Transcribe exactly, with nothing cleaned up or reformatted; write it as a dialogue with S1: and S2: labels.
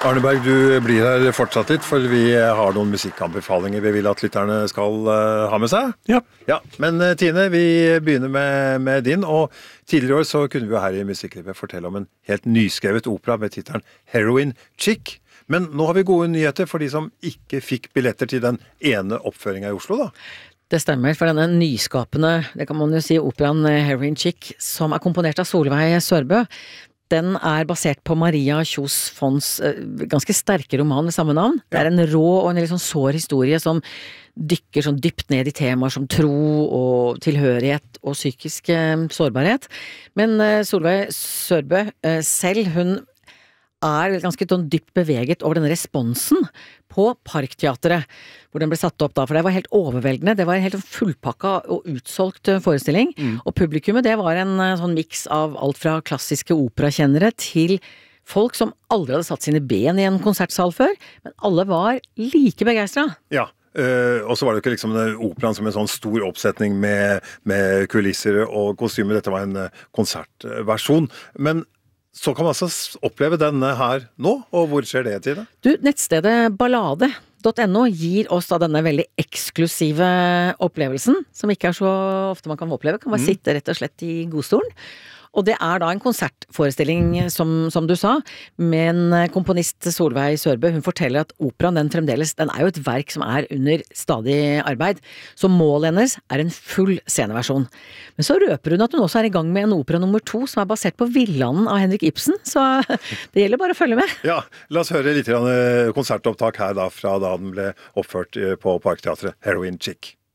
S1: Arne Berg, du blir her fortsatt litt, for vi har noen musikkanbefalinger vi vil at lytterne skal uh, ha med seg.
S2: Ja.
S1: Ja, men uh, Tine, vi begynner med, med din, og tidligere i år så kunne vi jo her i Musikklivet fortelle om en helt nyskrevet opera med titelen Heroin Chick. Men nå har vi gode nyheter for de som ikke fikk billetter til den ene oppføringen i Oslo, da.
S3: Det stemmer, for denne nyskapende, det kan man jo si, operaen Heroin Chick, som er komponert av Solveig Sørbø, den er basert på Maria Kjos Fonds eh, ganske sterke roman med samme navn. Det er en rå og en litt sånn sår historie som dykker sånn dypt ned i temaer som tro og tilhørighet og psykisk eh, sårbarhet. Men eh, Solveig Sørbø eh, selv, hun er ganske sånn dypt beveget over denne responsen på Parkteatret, hvor den ble satt opp da, for det var helt overveldende, det var en helt fullpakka og utsolgt forestilling, mm. og publikummet det var en sånn miks av alt fra klassiske operakjennere til folk som aldri hadde satt sine ben i en konsertsal før, men alle var like begeistret.
S1: Ja. Uh, og så var det ikke liksom operaen som en sånn stor oppsetning med, med kulisser og kostymer, dette var en uh, konsertversjon, men så kan man altså oppleve denne her nå, og hvor skjer det til det?
S3: Du, nettstedet ballade punktum no gir oss da denne veldig eksklusive opplevelsen, som ikke er så ofte man kan oppleve, kan bare mm. sitte rett og slett i godstolen. Og det er da en konsertforestilling, som, som du sa, med en komponist, Solveig Sørbø. Hun forteller at operaen, den fremdeles, den er jo et verk som er under stadig arbeid. Så målet hennes er en full sceneversjon. Men så røper hun at hun også er i gang med en opera nummer to, som er basert på Villanden av Henrik Ibsen. Så det gjelder bare å følge med.
S1: Ja, la oss høre litt konsertopptak her da, fra da den ble oppført på Parkteatret, Heroin Chick.